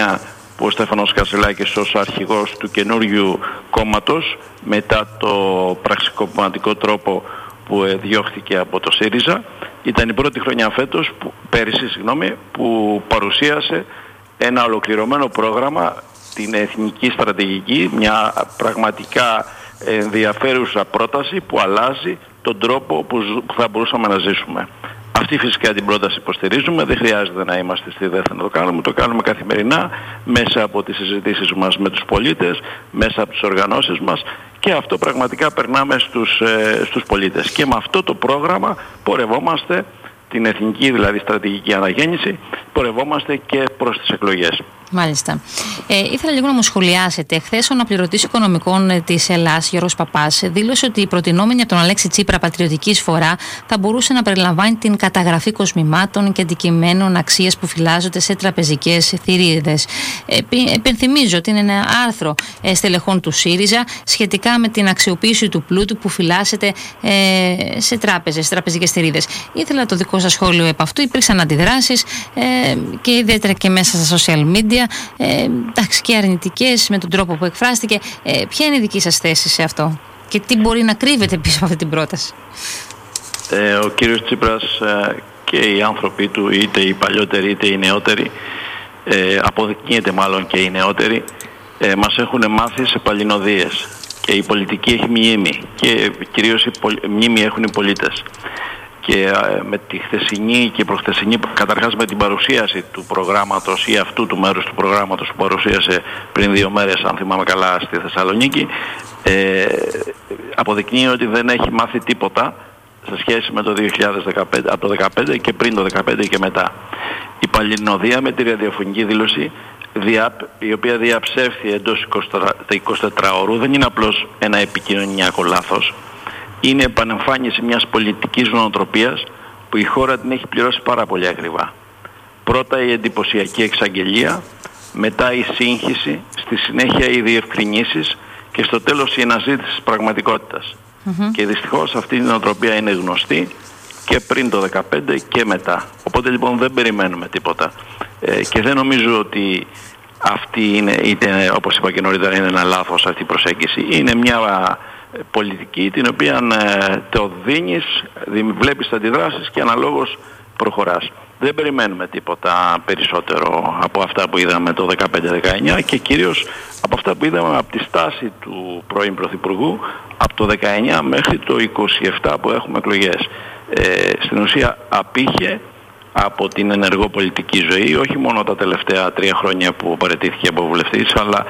χρονιά που ο Στέφανος Κασελάκης ως αρχηγός του καινούριου κόμματος, μετά το πραξικοπηματικό τρόπο που διώχθηκε από το ΣΥΡΙΖΑ, ήταν η πρώτη χρονιά πέρυσι, που παρουσίασε ένα ολοκληρωμένο πρόγραμμα, την εθνική στρατηγική, μια πραγματικά ενδιαφέρουσα πρόταση που αλλάζει τον τρόπο που θα μπορούσαμε να ζήσουμε. Αυτή φυσικά την πρόταση υποστηρίζουμε, δεν χρειάζεται να είμαστε στη ΔΕΘ να το κάνουμε καθημερινά μέσα από τις συζητήσεις μας με τους πολίτες, μέσα από τις οργανώσεις μας, και αυτό πραγματικά περνάμε στους πολίτες. Και με αυτό το πρόγραμμα πορευόμαστε, την εθνική δηλαδή στρατηγική αναγέννηση, πορευόμαστε και προς τις εκλογές. Μάλιστα. Ήθελα λίγο να μου σχολιάσετε. Χθες ο αναπληρωτής οικονομικών της Ελλάς, Γιώργος Παπάς, δήλωσε ότι η προτινόμενη από τον Αλέξη Τσίπρα πατριωτική εισφορά θα μπορούσε να περιλαμβάνει την καταγραφή κοσμημάτων και αντικειμένων αξίας που φυλάζονται σε τραπεζικές θηρίδες. Επενθυμίζω ότι είναι ένα άρθρο στελεχών του ΣΥΡΙΖΑ σχετικά με την αξιοποίηση του πλούτου που φυλάσσεται σε τράπεζες, τραπεζικές θηρίδες. Ήθελα το δικό σας σχόλιο επ' αυτού. Υπήρξαν αντιδράσεις και ιδιαίτερα και μέσα στα social media. Εντάξει, και αρνητικές με τον τρόπο που εκφράστηκε. Ποια είναι η δική σας θέση σε αυτό και τι μπορεί να κρύβεται πίσω από αυτή την πρόταση? Ο κύριος Τσίπρας και οι άνθρωποι του, είτε οι παλιότεροι είτε οι νεότεροι, αποδεικνύεται μάλλον και οι νεότεροι, μας έχουν μάθει σε παλινοδίες, και η πολιτική έχει μνήμη και κυρίως μνήμη έχουν οι πολίτες. Και με τη χθεσινή και προχθεσινή, καταρχάς με την παρουσίαση του προγράμματος ή αυτού του μέρους του προγράμματος που παρουσίασε πριν 2 μέρες, αν θυμάμαι καλά, στη Θεσσαλονίκη, αποδεικνύει ότι δεν έχει μάθει τίποτα σε σχέση με το 2015, από το 2015 και πριν το 2015 και μετά. Η παλινοδία με τη ραδιοφωνική δήλωση, η οποία διαψεύθη εντός 24 ώρου, δεν είναι απλώς ένα επικοινωνιακό λάθος. Είναι επανεμφάνιση μιας πολιτικής νοοτροπίας που η χώρα την έχει πληρώσει πάρα πολύ ακριβά. Πρώτα η εντυπωσιακή εξαγγελία, μετά η σύγχυση, στη συνέχεια οι διευκρινήσεις και στο τέλος η αναζήτηση της πραγματικότητας. Και δυστυχώς αυτή η νοοτροπία είναι γνωστή και πριν το 2015 και μετά. Οπότε λοιπόν δεν περιμένουμε τίποτα. Και δεν νομίζω ότι αυτή είναι, είτε όπως είπα και νωρίτερα, είναι ένα λάθος αυτή η προσέγγιση. Είναι μια πολιτική την οποία το δίνεις, βλέπεις τα αντιδράσεις και αναλόγως προχωράς. Δεν περιμένουμε τίποτα περισσότερο από αυτά που είδαμε το 2015-19 και κυρίως από αυτά που είδαμε από τη στάση του πρώην Πρωθυπουργού από το 19 μέχρι το 27 που έχουμε εκλογές. Στην ουσία απήχε από την ενεργό πολιτική ζωή, όχι μόνο τα τελευταία 3 χρόνια που παραιτήθηκε από βουλευτής, αλλά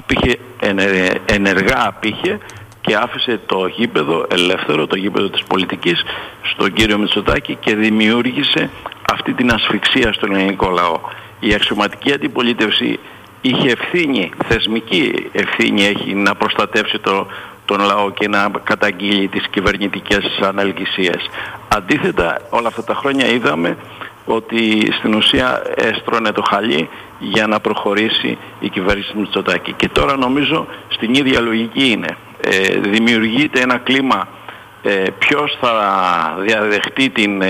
ενεργά απήχε και άφησε το γήπεδο ελεύθερο, το γήπεδο της πολιτικής, στον κύριο Μητσοτάκη και δημιούργησε αυτή την ασφυξία στον ελληνικό λαό. Η αξιωματική αντιπολίτευση είχε ευθύνη, θεσμική ευθύνη έχει, να προστατεύσει τον λαό και να καταγγείλει τις κυβερνητικές ανελκυσίες. Αντίθετα, όλα αυτά τα χρόνια είδαμε ότι στην ουσία έστρωνε το χαλί για να προχωρήσει η κυβέρνηση του Μητσοτάκη. Και τώρα νομίζω στην ίδια λογική είναι. Δημιουργείται ένα κλίμα ποιος θα διαδεχτεί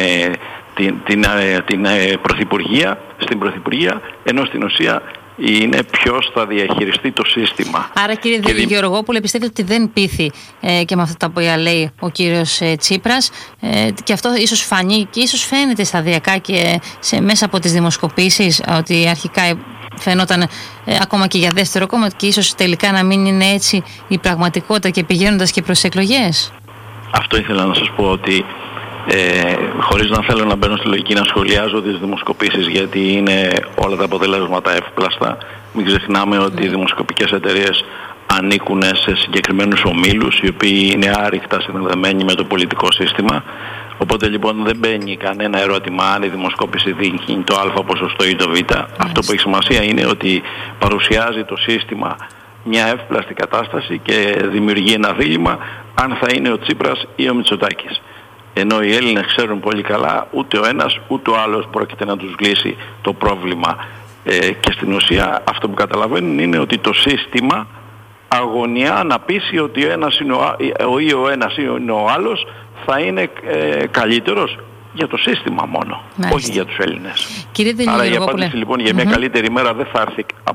την πρωθυπουργία, στην πρωθυπουργία, ενώ στην ουσία είναι ποιος θα διαχειριστεί το σύστημα. Άρα κύριε Γεωργόπουλε, πιστεύετε ότι δεν πείθει και με αυτά τα οποία λέει ο κύριος Τσίπρας, και αυτό ίσως φανεί και ίσως φαίνεται σταδιακά και μέσα από τις δημοσκοπήσεις, ότι αρχικά φαινόταν ακόμα και για δεύτερο κόμμα και ίσως τελικά να μην είναι έτσι η πραγματικότητα και πηγαίνοντας και προς εκλογές? Αυτό ήθελα να σας πω, ότι χωρίς να θέλω να μπαίνω στη λογική να σχολιάζω τις δημοσκοπήσεις, γιατί είναι όλα τα αποτελέσματα εύπλαστα. Μην ξεχνάμε ότι οι δημοσκοπικές εταιρείες ανήκουν σε συγκεκριμένους ομίλους, οι οποίοι είναι άρρηκτα συνδεδεμένοι με το πολιτικό σύστημα. Οπότε λοιπόν δεν μπαίνει κανένα ερώτημα αν η δημοσκόπηση δίνει το α ποσοστό ή το β. Αυτό που έχει σημασία είναι ότι παρουσιάζει το σύστημα μια εύπλαστη κατάσταση και δημιουργεί ένα δίλημμα αν θα είναι ο Τσίπρας ή ο Μητσοτάκης. Ενώ οι Έλληνες ξέρουν πολύ καλά, ούτε ο ένας ούτε ο άλλος πρόκειται να τους λύσει το πρόβλημα. Και στην ουσία αυτό που καταλαβαίνουν είναι ότι το σύστημα αγωνιά να πείσει ότι ο ένας είναι ο άλλος θα είναι καλύτερος για το σύστημα μόνο, όχι για τους Έλληνες. Κύριε Άρα η απάντηση λοιπόν για μια καλύτερη μέρα δεν θα έρθει